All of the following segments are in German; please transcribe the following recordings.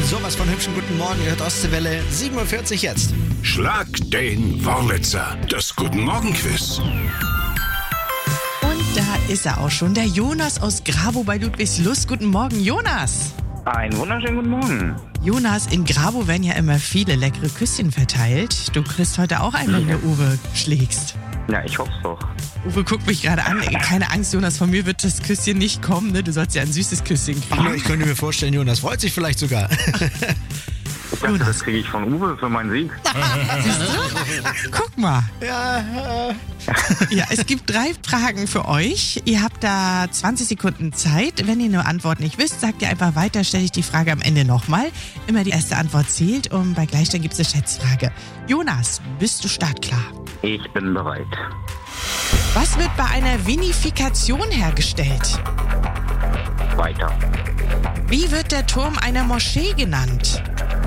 Sowas von hübschen guten Morgen, ihr hört Ostseewelle, 7.40 Uhr jetzt. Schlag den Wollitzer, das Guten Morgen Quiz. Und da ist er auch schon, der Jonas aus Grabow bei Ludwigslust. Guten Morgen, Jonas. Einen wunderschönen guten Morgen. Jonas, in Grabow werden ja immer viele leckere Küsschen verteilt. Du kriegst heute auch einen, wenn du Uwe schlägst. Ja, ich hoffe es doch. Uwe guckt mich gerade an. Keine Angst, Jonas, von mir wird das Küsschen nicht kommen. Ne? Du sollst ja ein süßes Küsschen kriegen. Ich könnte mir vorstellen, Jonas freut sich vielleicht sogar. Ich dachte, das kriege ich von Uwe für meinen Sieg. Siehst du? Guck mal. Ja, es gibt 3 Fragen für euch. Ihr habt da 20 Sekunden Zeit. Wenn ihr eine Antwort nicht wisst, sagt ihr einfach weiter, stelle ich die Frage am Ende nochmal. Immer die erste Antwort zählt und bei Gleichstand gibt es eine Schätzfrage. Jonas, bist du startklar? Ich bin bereit. Was wird bei einer Vinifikation hergestellt? Weiter. Wie wird der Turm einer Moschee genannt?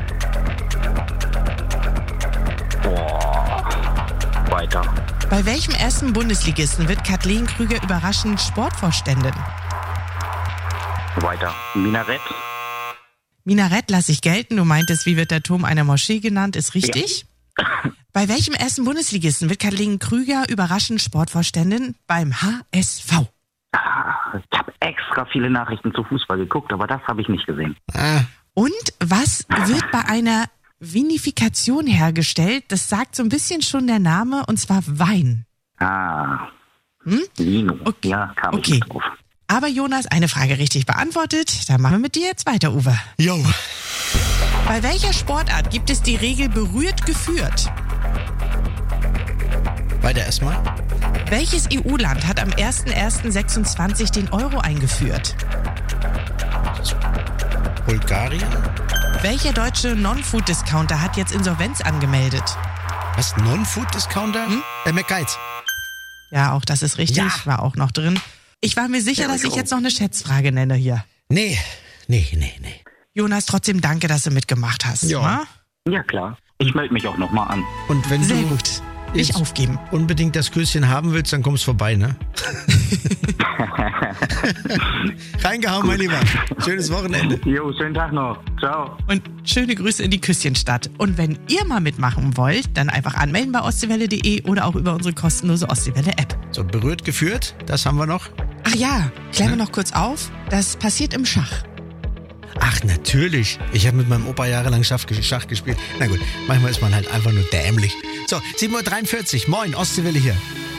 Weiter. Bei welchem ersten Bundesligisten wird Kathleen Krüger überraschend Sportvorständin? Weiter. Minarett. Minarett lasse ich gelten. Du meintest, wie wird der Turm einer Moschee genannt? Ist richtig. Ja. Bei welchem ersten Bundesligisten wird Kathleen Krüger überraschend Sportvorständin? Beim HSV. Ich habe extra viele Nachrichten zu Fußball geguckt, aber das habe ich nicht gesehen. Und was wird bei einer Vinifikation hergestellt? Das sagt so ein bisschen schon der Name, und zwar Wein. Vino. Okay. Ja, kam ich nicht drauf. Aber Jonas, eine Frage richtig beantwortet. Dann machen wir mit dir jetzt weiter, Uwe. Jo. Bei welcher Sportart gibt es die Regel berührt geführt? Weiter erstmal. Welches EU-Land hat am 01.01.26 den Euro eingeführt? Bulgarien? Welcher deutsche Non-Food-Discounter hat jetzt Insolvenz angemeldet? Was, Non-Food-Discounter? McGuides. Ja, auch das ist richtig. Ja. War auch noch drin. Ich war mir sicher, dass ich jetzt noch eine Schätzfrage nenne hier. Nee. Jonas, trotzdem danke, dass du mitgemacht hast. Ja. Ja, klar. Ich melde mich auch nochmal an. Und wenn Sehr du gut. Nicht aufgeben. unbedingt das Küsschen haben willst, dann kommst vorbei, ne? Reingehauen, mein Lieber. Schönes Wochenende. Jo, schönen Tag noch. Ciao. Und schöne Grüße in die Küsschenstadt. Und wenn ihr mal mitmachen wollt, dann einfach anmelden bei ostseewelle.de oder auch über unsere kostenlose Ostseewelle-App. So, berührt geführt, das haben wir noch. Ach ja, klären wir noch kurz auf. Das passiert im Schach. Ach, natürlich. Ich habe mit meinem Opa jahrelang Schach gespielt. Na gut, manchmal ist man halt einfach nur dämlich. So, 7.43 Uhr. Moin, Ostseewelle hier.